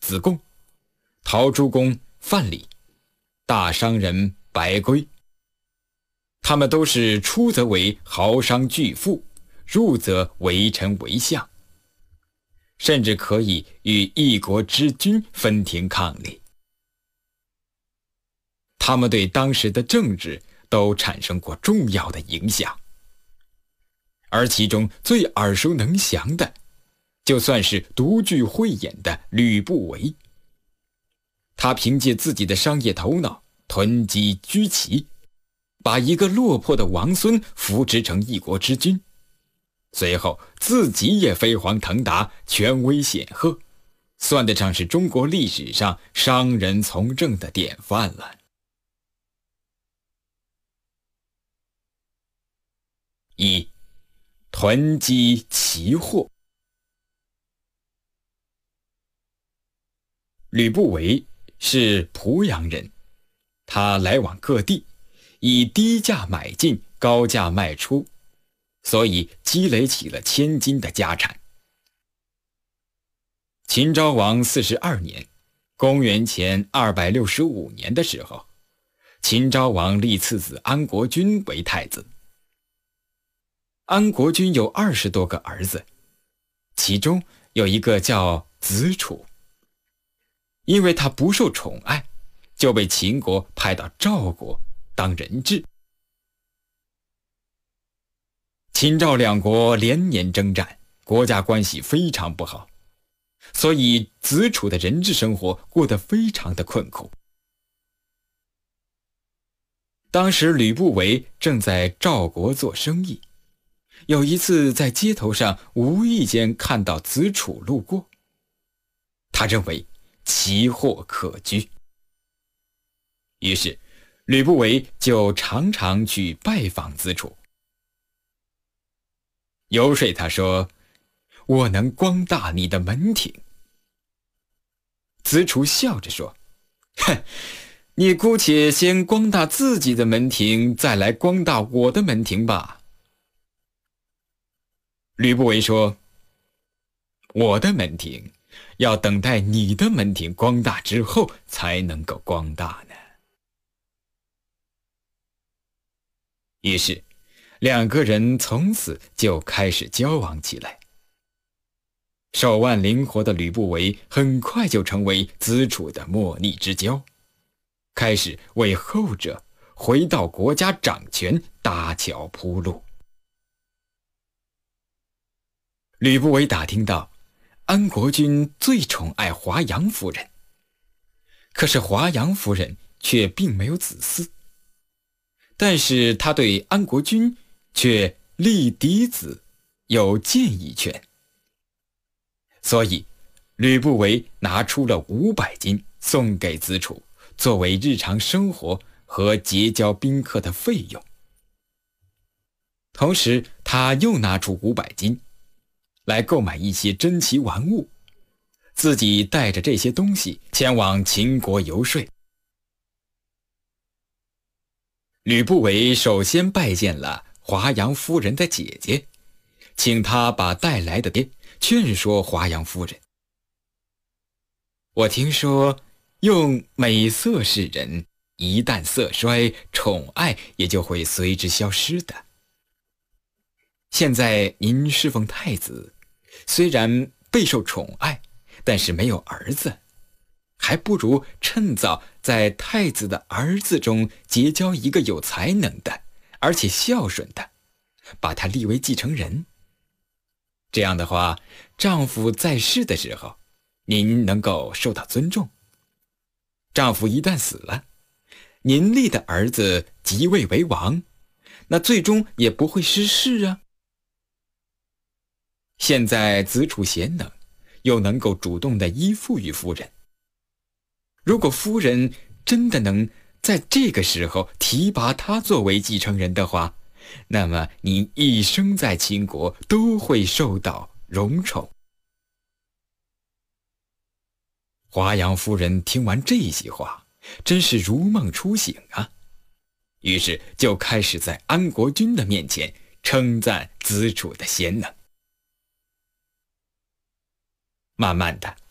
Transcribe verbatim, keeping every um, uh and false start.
子贡，陶朱公范蠡，大商人白圭。他们都是出则为豪商巨富，入则为臣为相，甚至可以与一国之君分庭抗礼。他们对当时的政治都产生过重要的影响，而其中最耳熟能详的，就算是独具慧眼的吕不韦。他凭借自己的商业头脑，囤积居奇，把一个落魄的王孙扶植成一国之君，随后自己也飞黄腾达，权威显赫，算得上是中国历史上商人从政的典范了。一、囤积奇货。吕不韦是濮阳人，他来往各地，以低价买进，高价卖出，所以积累起了千金的家产。秦昭王四十二年，公元前二百六十五年的时候，秦昭王立次子安国君为太子。安国君有二十多个儿子，其中有一个叫子楚。因为他不受宠爱，就被秦国派到赵国当人质。秦赵两国连年征战，国家关系非常不好，所以子楚的人质生活过得非常的困苦。当时吕不韦正在赵国做生意，有一次在街头上无意间看到子楚路过，他认为奇货可居，于是吕不韦就常常去拜访子楚，游说他说：“我能光大你的门庭。”子楚笑着说：“哼，你姑且先光大自己的门庭，再来光大我的门庭吧。”吕不韦说：“我的门庭要等待你的门庭光大之后才能够光大呢。”于是两个人从此就开始交往起来。手腕灵活的吕不韦很快就成为子楚的莫逆之交，开始为后者回到国家掌权搭桥铺路。吕不韦打听到安国君最宠爱华阳夫人，可是华阳夫人却并没有子嗣，但是他对安国君却立嫡子，有建议权。所以吕不韦拿出了五百金送给子楚，作为日常生活和结交宾客的费用。同时他又拿出五百金来购买一些珍奇玩物，自己带着这些东西前往秦国游说。吕不韦首先拜见了华阳夫人的姐姐，请她把带来的爹劝说华阳夫人：“我听说用美色示人，一旦色衰，宠爱也就会随之消失的。现在您侍奉太子，虽然备受宠爱，但是没有儿子，还不如趁早在太子的儿子中结交一个有才能的，而且孝顺的，把他立为继承人。这样的话，丈夫在世的时候，您能够受到尊重；丈夫一旦死了，您立的儿子即位为王，那最终也不会失势啊。现在子楚贤能，又能够主动地依附于夫人。如果夫人真的能在这个时候提拔他作为继承人的话，那么你一生在秦国都会受到荣宠。”华阳夫人听完这些话，真是如梦初醒啊，于是就开始在安国君的面前称赞子楚的贤能。慢慢的，